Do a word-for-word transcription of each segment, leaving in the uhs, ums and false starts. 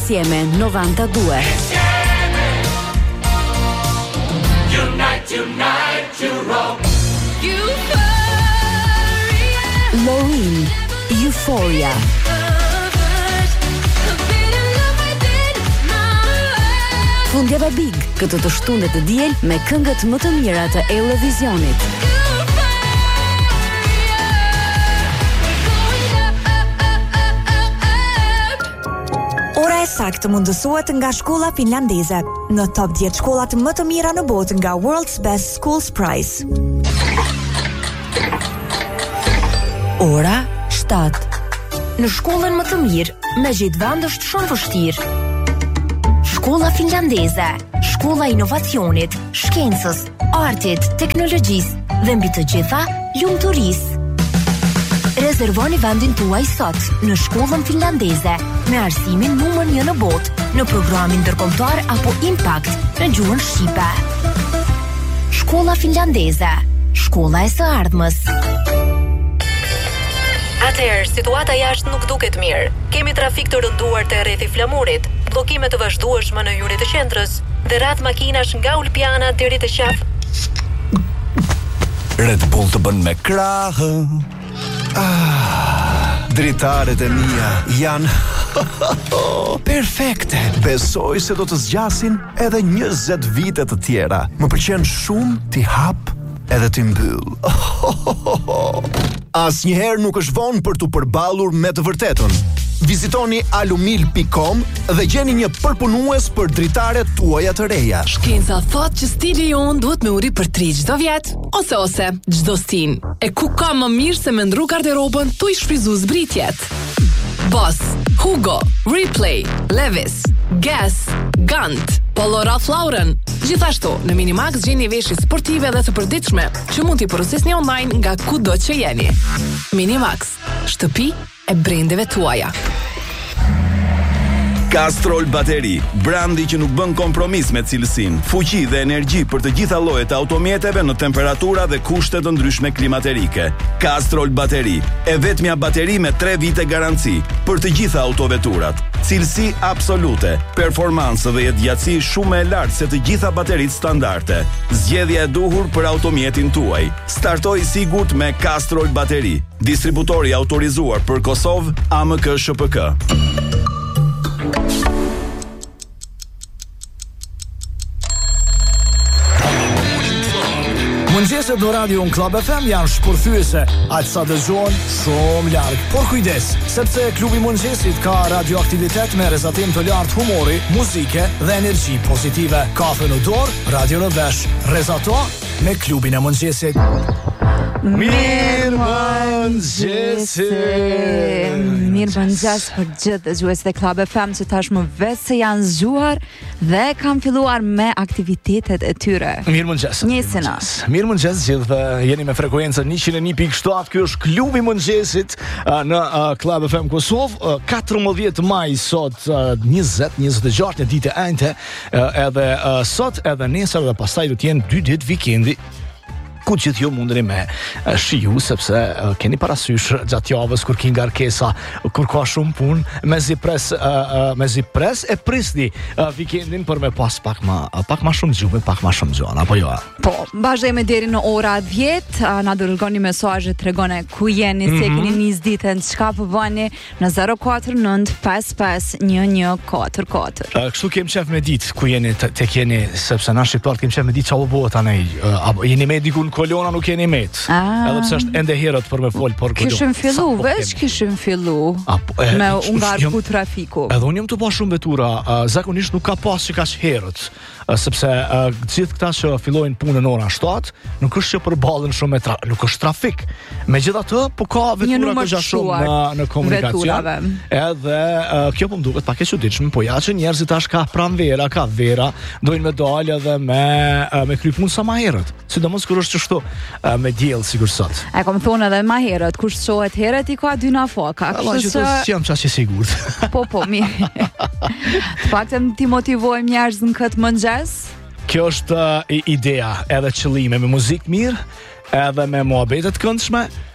insieme novantadue. Unite, unite to rock. Loreen, Euphoria. Fundjava Big, këtë të shtunë të diel me këngët më të mira të Eurovisionit. Ora e saktë mundësohet nga shkolla finlandeze, në top dhjetë shkollat më të mira në botë nga World's Best Schools Prize. Ora shtatë. Në shkollën më të mirë, me gjithë vend është shumë vështirë. Shkolla finlandeze, shkolla inovacionit, shkencës, artit, teknologjisë dhe mbi të gjitha, lumturisë. Rezervoni vendin tuaj sot në shkollën finlandeze me arsimin numër një në botë në programin ndërkombëtar apo Impact në gjuhën shqipe. Shkolla finlandeze, shkolla e së ardhmës. Atëherë, situata jashtë nuk duket mirë. Kemi trafik të rënduar te rrethi Flamurit, bllokime të vazhdueshme në hyrje të qendrës dhe rreth makinash nga Ulpiana deri te Qaf. Red Bull të bën me krahë. Ah, dritaret e mia janë perfekte. Besoj se do të zgjasin edhe njëzet vite të tjera. Më pëlqen shumë t'i hap edhe t'i mbyll. Asnjëherë nuk është vonë për t'u përballur me të vërtetën. Vizitoni alumil dot com dhe gjeni një përpunues për dritaret tuaja të reja. Shkenca thot që stili jon duhet me uri për tri çdo vjet, ose ose çdo stin. E ku ka më mirë se me ndru garderobën tu i shfryzu zbritjet. Boss, Hugo, Replay, Levis, Guess, Gant, Polo Ralph Lauren. Gjithashtu, në Minimax gjeni veshje sportive dhe të përditshme që mund t'i porosisni online nga kudo që jeni. Minimax, shtëpi e brendeve tuaja. Castrol Bateri, brandi që nuk bën kompromis me cilësinë, fuqi dhe energji për të gjitha llojet e automjeteve në temperatura dhe kushte të ndryshme klimaterike. Castrol Bateri, e vetmja bateri me tre vite garanci për të gjitha autoveturat. Cilësi absolute, performansë dhe jetëgjatësi shumë e lartë se të gjitha bateritë standarde. Zgjedhja e duhur për automjetin tuaj. Startoj sigurt me Castrol Bateri, distributori autorizuar për Kosovë A M K S H P K. Mëngjeset në Radio në Club F M janë shpërthyese, aq sa dëgjohen shumë larg. Por kujdes, sepse klubi mëngjesit ka radioaktivitet me rrezatim të lartë humori, muzike dhe energji pozitive. Kafe në dorë, radio në vesh. Rrezato me klubin e mëngjesit. Mirë mëngjesi. Mirë mëngjes për gjithë dëgjuesit e Club F M që tashmë vetë se janë zgjuar dhe kanë filluar me aktivitetet e tyre. Mirë mëngjes. Njësina. Mirë mëngjes gjithë, jeni me frekuencën njëqind e një pikë shtatë. Ky është klubi mëngjesit në Club F M Kosovë. katërmbëdhjetë maj sot, njëzet, njëzet e gjashtë, një ditë e enjte, edhe sot edhe nesër dhe pastaj do të jenë dy ditë vikendi ku gjithë ju mundeni me shiju, sepse uh, keni parasysh gjatë javës kur ki ngarkesa, kur ka shumë punë, mezi pres, uh, uh, mezi pres e prisni uh, vikendin për me pas pak ma, pak ma shumë gjume, pak ma shumë gjuan, apo jo? Po, vazhdojmë deri në ora dhjetë, uh, na dërgoni mesazhe, tregoni ku jeni, mm-hmm. se keni nis ditën, çka po bëni në zero katër nënt pesë pesë një një katër katër. Uh, kështu kem qef me ditë ku jeni tek jeni, sepse na shqiptarët kem qef me ditë çfarë bëhet tani, uh, jeni me diku në kolona nuk jeni met. Ah. Edhe pse është ende herët për me fol por kolona. Kishim fillu, veç kishim fillu. Eh, me u ngarku trafiku. Edhe unë jam të pa shumë vetura, uh, zakonisht nuk ka pas që kaq herët, uh, sepse uh, gjithë këta që fillojnë punën ora shtatë, nuk është që përballën shumë me tra, nuk është trafik. Megjithatë, po ka vetura që shumë në, në komunikacion. Edhe uh, kjo po më duket pak e çuditshme, po ja që njerëzit tash ka pranvera, ka vera, dojnë me dalë edhe me uh, me kry punë sa më herët. Sidomos kur është kështu uh, me diell sikur sot. E kam thonë edhe më herët, kush çohet herët i ka dy nafaka. Kështu që jam çast i sigurt. Po po, mirë. Të paktën ti motivojmë njerëz në këtë mëngjes. Kjo është uh, ideja, edhe qëllime me muzikë mirë, edhe me muhabete të këndshme,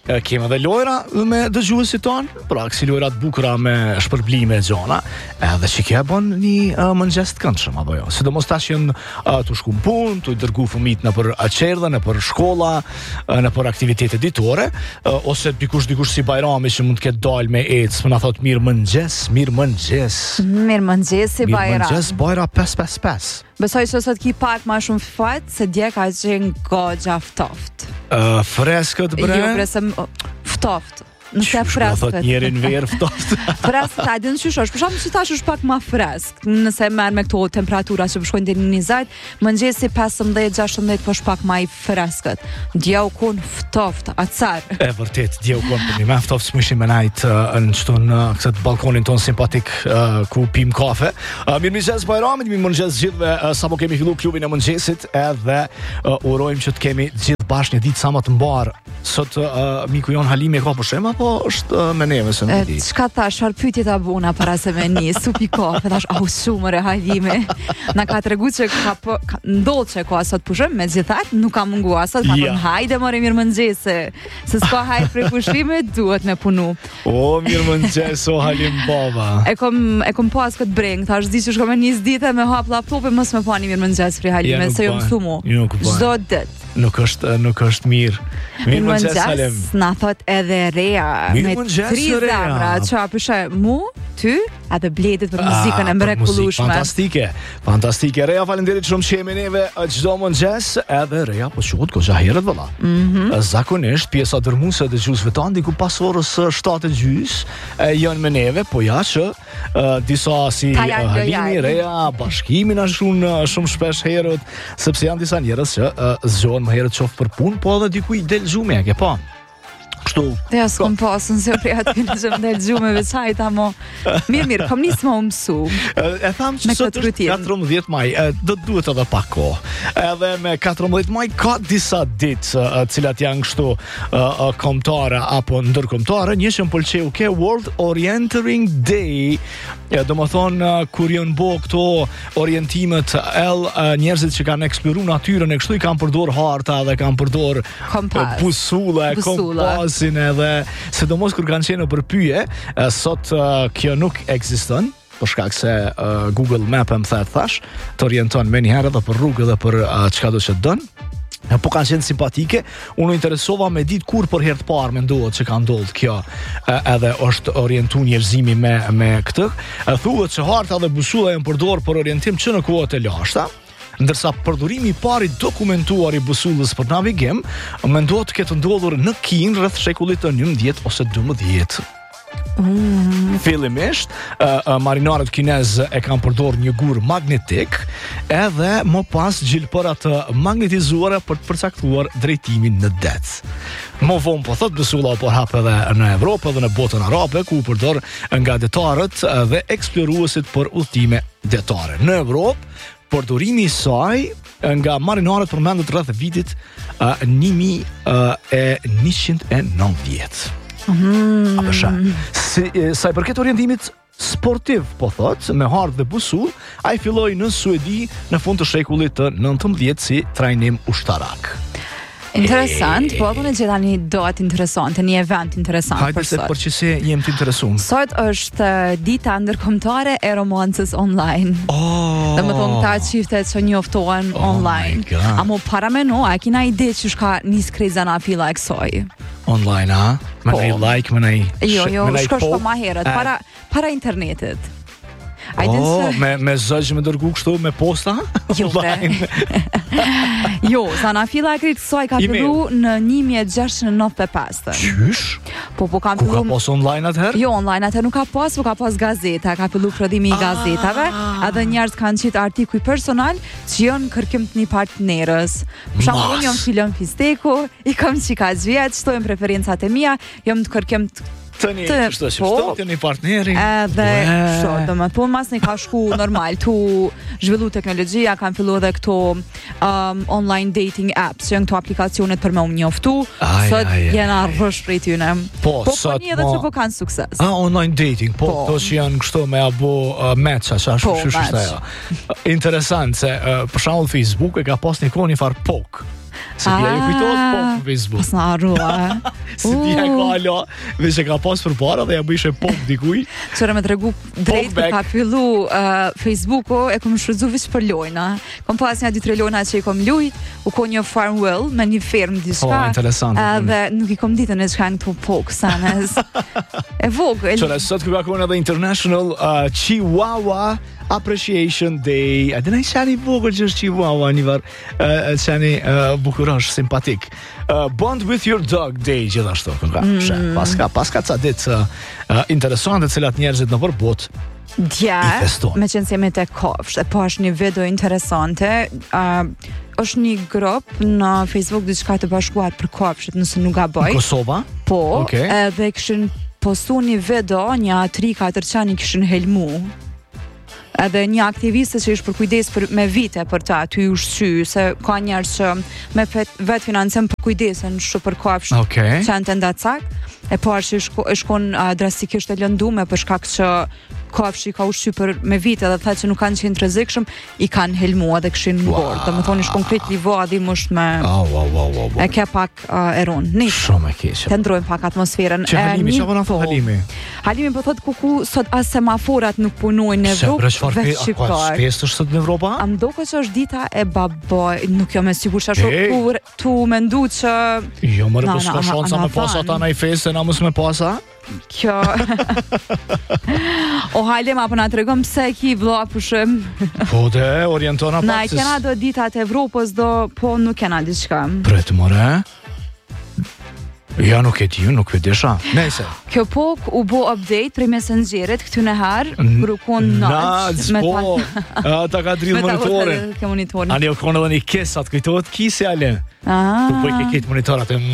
E, kemi edhe lojra me dëgjuesit tonë, pra kësi lojra të bukura me shpërblime e gjona, edhe që kja bën një uh, mëngjes të këndshëm, apo jo. Sidomos tash janë uh, të shku në punë, të dërgu fëmijët në për qerdhe, në për shkolla, uh, në për aktivitete ditore, uh, ose dikush dikush si Bajrami që mund të ketë dalë me ecë, më na thot mirë mëngjes, mirë mëngjes. Mirë mëngjes si Bajra. Mirë mëngjes Bajra pesë pesë pesë. Besoj se sot ki pak ma shumë fat, se dje ka qenë goxha ftoft. Uh, freskët bre? Jo, presëm ftoft. Nëse freskët. Thot njerin verë ftoft. Freskët, a din qysh është. Për shkak se tash është pak më fresk. Nëse merr me këto temperatura që shkojnë deri në njëzet, mëngjesi pesëmbëdhjetë gjashtëmbëdhjetë po është pak më i freskët. Dje u kon ftoft, acar. E vërtet, dje u kon për një më ftoft smishim me najt uh, në çto në këtë balkonin ton simpatik uh, ku pim kafe. Uh, Mirëmëngjes Bajramit, mirëmëngjes gjithëve uh, sapo kemi filluar klubin e mëngjesit, edhe uh, urojmë që të kemi gjithë bashkë një ditë sa më të mbar. Sot uh, miku jon Halimi e ka për shemb apo është uh, me neve se nuk e di. Çka thash, çfarë pyetje ta bëna para se me nis, supi kafe, thash au shumë re Halimi. Na ka treguar se ka ndodh se ka sot pushim, megjithatë nuk ka munguar sot, ka thënë hajde more mirëmëngjes se se s'ka hajde për pushime, duhet me punu. O mirëmëngjes o Halim baba. E kom e kom pas kët breng, thash di që shkoj me nis ditë me hap laptopin mos më pani mirëmëngjes për Halimi, se jo mësumu. Çdo ditë. Nuk është nuk është mirë. Mirëmëngjes Halim. Na thot edhe Rea me tri zemra, çfarë pyshe mu, ty, edhe Bledit për muzikën e mrekullueshme. Fantastike. Fantastike. Rea, faleminderit shumë që jemi neve çdo mëngjes, edhe Rea po shoqët goxha herët valla. Mhm. Zakonisht pjesa dërmuese e dëgjuesve tanë diku pas orës shtatë gjys janë me neve, po ja që uh, disa si uh, Halimi, Rea, bashkimin ashun uh, shumë shpesh herët, sepse janë disa njerëz që uh, zgjohen më herët qoftë për punë, po edhe diku i del gjume, e ke pa? Kështu. Ja, s'kom pasën se prej aty në që më del gjume veçajt, amo mirë, mirë, kom nisë më umësu. E thamë që sot është katërmbëdhjetë maj, do të duhet edhe pak kohë. Edhe me katërmbëdhjetë maj ka disa ditë cilat janë kështu kombëtare apo ndërkombëtare, një që më pëlqeu ke World Orienteering Day. Ja, do më thonë, kur janë bo këto orientimet el, njerëzit që kanë eksploru natyrën e kështu i kanë përdor harta dhe kanë përdor busula, kompasin edhe, sidomos kur kanë qenë në përpyje, sot kjo nuk ekziston, për shkak se uh, Google Map më thëtë thash, të orienton me njëherë dhe për rrugë dhe për uh, çka do që të dënë. Po kanë qenë simpatike, unë interesova me ditë kur për herë të parë mendohet që ka ndodhur kjo, edhe është orientuar njerëzimi me me këtë. Thuhet se harta dhe busulla janë përdorur për orientim që në kohët e lashta, ndërsa përdorimi i parë i dokumentuar i busullës për navigim mendohet të ketë ndodhur në Kinë rreth shekullit të njëmbëdhjetë ose dymbëdhjetë. Mm. Fillimisht uh, uh, marinarët kinezë e kanë përdorur një gur magnetik, edhe më pas gjilpëra të magnetizuara për të përcaktuar drejtimin në det. Më vonë po thot busulla po hap edhe në Evropë dhe në botën arabe, ku u përdor nga detarët dhe eksploruesit për udhëtime detare. Në Evropë përdorimi i saj nga marinarët përmendet rreth vitit uh, një mijë e njëqind e nëntëdhjetë. Mm. A përshë, si, sa i përket orientimit sportiv, po thot, me hardh dhe busull, a i filloi në Suedi në fund të shekullit të nëntëmbëdhjetë si trajnim ushtarak. Interesant, po edhe në gjitha një dohet interesante, një event interesant. Hajde se për që se jem të interesum. Sot është dita ndërkombëtare e romancës online. Oh, dhe më thonë ta qifte që njoftohen oh online. A mo para me no, a kina ide që shka një skriza na pila e kësoj? Online, a? Më nej like, më nej Jo, jo, shko shko ma herët, para, para internetit. Oh, se... me, me zëgjë me dërgu kështu me posta? Jo, jo, sa na fila e kritë kësoj ka fillu në një mijë e gjashtëqind e nëntëdhjetë e pesë. Qysh? Po, po kam Ku fillu... ka pos online atëherë? Jo, online atëherë nuk ka pos, po ka pos gazeta, ka fillu prodhimi i gazetave, edhe njerëz kanë qitë artikuj personal që janë kërkim të një partnerës. Për shembull, unë jam Filon Fisteku, i kam qika zvijet, shto jem preferencat e mia, jam të kërkim të të një, qështu që shto të një partneri. Edhe, shto, dhe më thonë, mas një ka shku normal, tu zhvillu teknologjia, kanë fillu edhe këto um, online dating apps, që janë këto aplikacionet për me umë njoftu, sot jena rrësh prej tyne. Po, po, sot po një edhe që po kanë sukses. A, online dating, po, po. To që janë kështu me abo uh, matcha, që ashtu po, shush është ajo. Interesant, se uh, për shembull Facebook e ka pas një kohë një farë pok. Se dia ju kujtohet pop në Facebook. Pas na harrua. Se dia ka alo, veç e ka pas përpara dhe ja bëshe pop dikuj. Çora më tregu drejt kur ka fillu uh, Facebooku e kam shfrytzu veç për lojna. Kam pas një dy tre lojna që i kam lujt, u ko një Farmwell me një fermë diçka. Oh, interesante. Edhe nuk i kam ditën e çka këtu pok sanes. E vogël. Çora sot ku ka qenë edhe International uh, Chihuahua Appreciation Day. A dhe në shani vogël që është Chihuahua një var uh, shani uh, bukurosh, simpatik. Uh, Bond with your dog day gjithashtu. Mm. Paska, paska ca ditë uh, uh, interesante cilat njerëzit në përbot Dja, me qenë se jemi te kafsh, e po është një video interesante, uh, është një grup në Facebook diçka të bashkuar për kafshët, nëse nuk gaboj. Kosova? Po, okay. Edhe kishin postu një video, një tri katër qani kishin helmu. Edhe një aktiviste që ishtë për kujdes për, me vite për ta, ty u shqy, se ka njerës që me vetë financem për kujdesen shumë për kafshët, okay. Që janë të ndacak, e parë që shko, shkon uh, drastikisht e lëndume për shkak që kafshi ka ushqy për me vite dhe tha që nuk kanë qenë të rrezikshëm, i kanë helmua dhe këshin në bord. Wow. Dhe më thoni shkon kret livadi musht me... Oh, wow, wow, wow, wow. E ke pak uh, eron. Nish. Shumë e keqe. Të ndrojmë pak atmosferën. Që Halimi, që përna thot Halimi? Halimi për thot kuku, sot as semaforat nuk punojnë në Evropë, veç shqiptar. A shpesë është sot në Evropa? Am doko që është dita e babaj, nuk jo me sigur që është tu mendu që... Jo, mërë për s'ka shonë sa me pasa ta na i feste, na mës me pasa? Kjo... O Halim, apo na të regëm pse ki vlo pushim. Po dhe, orientona pak. Na i kena do ditat e Evropës do, po nuk kena diçka. Pretë more. Ja, nuk e ti, nuk e desha. Nese. Kjo pok u bo update për Messengerit këty në herë, grupon Nac, po. Ta ka drill monitorin. Me monitorin. Ani o konë edhe një kesat, këjtohet kisi, ale. Ah. Tu po i ke kitë monitorat e...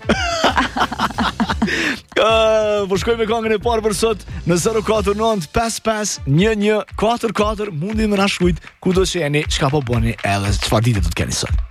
Uh, po shkoj me këngën e parë për sot në zero katër nënt pesë pesë një një katër katër, mundi më na shkruajt kudo që jeni, çka po bëni edhe çfarë ditë do të keni sot.